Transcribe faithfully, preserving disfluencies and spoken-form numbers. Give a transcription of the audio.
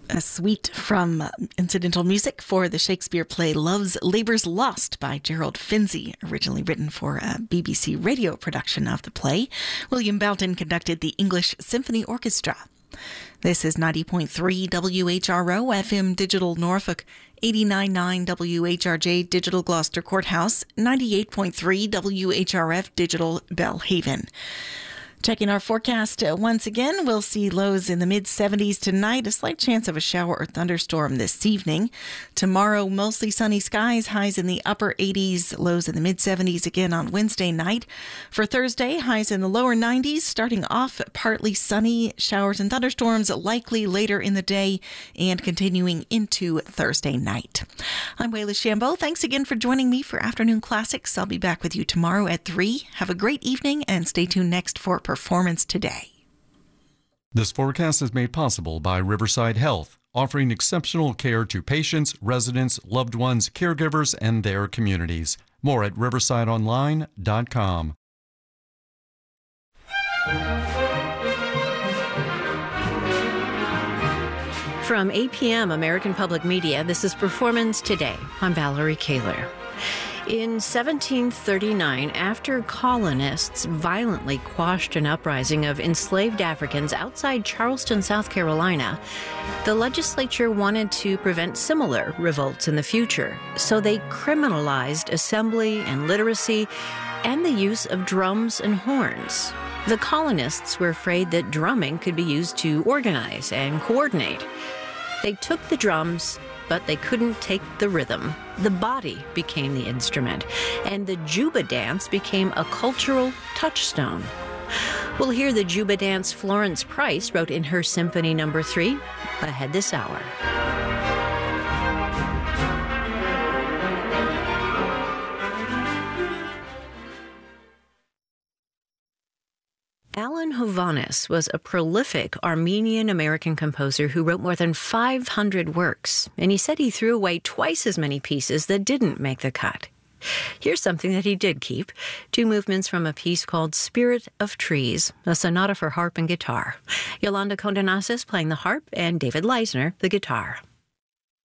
A suite from uh, incidental music for the Shakespeare play Love's Labour's Lost by Gerald Finzi, originally written for a B B C radio production of the play. William Boughton conducted the English Symphony Orchestra. This is ninety point three W H R O F M Digital Norfolk, eighty-nine point nine W H R J Digital Gloucester Courthouse, ninety-eight point three W H R F Digital Belhaven. Checking our forecast uh, once again, we'll see lows in the mid seventies tonight, a slight chance of a shower or thunderstorm this evening. Tomorrow, mostly sunny skies, highs in the upper eighties, lows in the mid seventies again on Wednesday night. For Thursday, highs in the lower nineties, starting off partly sunny, showers and thunderstorms likely later in the day and continuing into Thursday night. I'm Wayla Shambo. Thanks again for joining me for Afternoon Classics. I'll be back with you tomorrow at three. Have a great evening and stay tuned next for Performance Today. This forecast is made possible by Riverside Health, offering exceptional care to patients, residents, loved ones, caregivers, and their communities. More at riverside online dot com. From eight p.m. American Public Media, this is Performance Today. I'm Valerie Kaler. In seventeen thirty-nine, after colonists violently quashed an uprising of enslaved Africans outside Charleston, South Carolina, the legislature wanted to prevent similar revolts in the future, so they criminalized assembly and literacy and the use of drums and horns. The colonists were afraid that drumming could be used to organize and coordinate. They took the drums, but they couldn't take the rhythm. The body became the instrument, and the Juba dance became a cultural touchstone. We'll hear the Juba dance Florence Price wrote in her Symphony Number Three ahead this hour. Alan Hovhannes was a prolific Armenian-American composer who wrote more than five hundred works, and he said he threw away twice as many pieces that didn't make the cut. Here's something that he did keep, two movements from a piece called Spirit of Trees, a sonata for harp and guitar. Yolanda Condenasis playing the harp and David Leisner the guitar.